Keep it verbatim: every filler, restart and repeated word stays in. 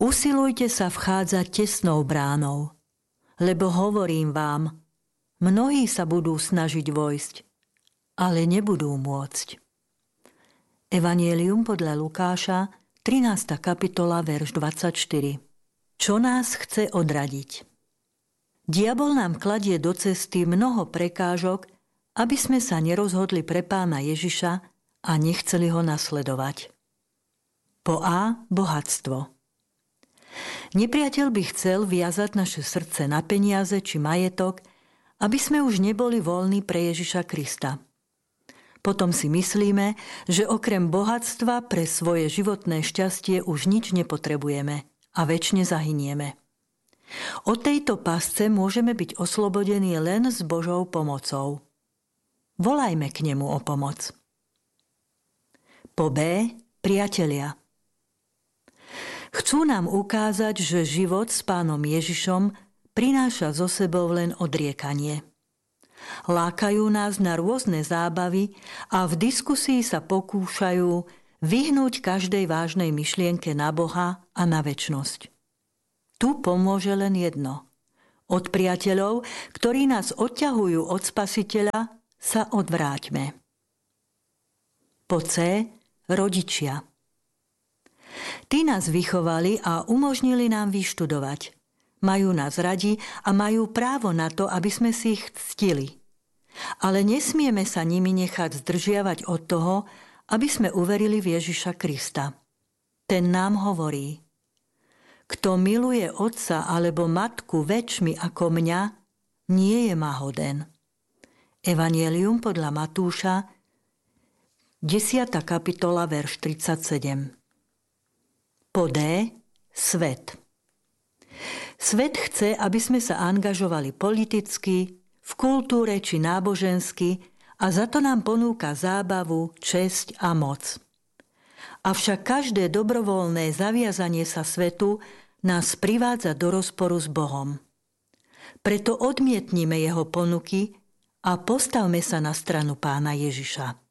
Usilujte sa vchádzať tesnou bránou, lebo hovorím vám, mnohí sa budú snažiť vojsť, ale nebudú môcť. Evanjelium podľa Lukáša, trinásta kapitola, verš dvadsaťštyri. Čo nás chce odradiť? Diabol nám kladie do cesty mnoho prekážok, aby sme sa nerozhodli pre Pána Ježiša a nechceli ho nasledovať. Po A. Bohatstvo. Nepriateľ by chcel viazať naše srdce na peniaze či majetok, aby sme už neboli voľní pre Ježiša Krista. Potom si myslíme, že okrem bohatstva pre svoje životné šťastie už nič nepotrebujeme a večne zahynieme. Od tejto pasce môžeme byť oslobodení len s Božou pomocou. Volajme k nemu o pomoc. Po B. Priatelia. Chcú nám ukázať, že život s Pánom Ježišom prináša so sebou len odriekanie. Lákajú nás na rôzne zábavy a v diskusii sa pokúšajú vyhnúť každej vážnej myšlienke na Boha a na večnosť. Tu pomôže len jedno. Od priateľov, ktorí nás odťahujú od Spasiteľa, sa odvráťme. Po C. Rodičia. Tí nás vychovali a umožnili nám vyštudovať. Majú nás radi a majú právo na to, aby sme si ich ctili. Ale nesmieme sa nimi nechať zdržiavať od toho, aby sme uverili v Ježiša Krista. Ten nám hovorí: kto miluje otca alebo matku väčšmi ako mňa, nie je ma hoden. Evanjelium podľa Matúša, desiata kapitola, verš tridsaťsedem. Po D. Svet. Svet chce, aby sme sa angažovali politicky, v kultúre či nábožensky a za to nám ponúka zábavu, česť a moc. Avšak každé dobrovoľné zaviazanie sa svetu nás privádza do rozporu s Bohom. Preto odmietnime jeho ponuky a postavme sa na stranu Pána Ježiša.